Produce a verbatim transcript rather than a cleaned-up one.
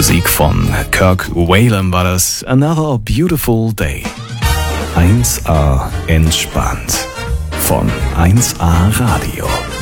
Musik von Kirk Whalum war das. Another Beautiful Day. eins A entspannt von eins A Radio.